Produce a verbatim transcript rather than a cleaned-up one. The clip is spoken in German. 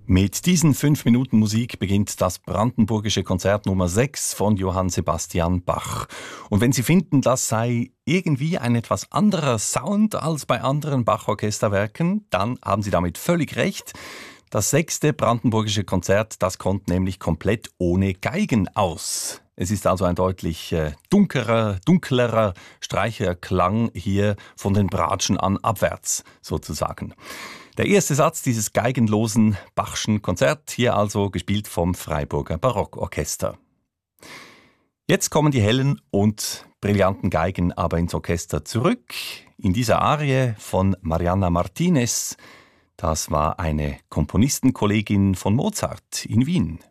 Mit diesen fünf Minuten Musik beginnt das Brandenburgische Konzert Nummer sechs von Johann Sebastian Bach. Und wenn Sie finden, das sei irgendwie ein etwas anderer Sound als bei anderen Bach-Orchesterwerken, dann haben Sie damit völlig recht. Das sechste Brandenburgische Konzert, das kommt nämlich komplett ohne Geigen aus. Es ist also ein deutlich äh, dunklerer, dunklerer Streicherklang hier von den Bratschen an abwärts sozusagen. Der erste Satz dieses geigenlosen Bachschen Konzert, hier also gespielt vom Freiburger Barockorchester. Jetzt kommen die hellen und brillanten Geigen aber ins Orchester zurück. In dieser Arie von Marianna Martinez, das war eine Komponistenkollegin von Mozart in Wien.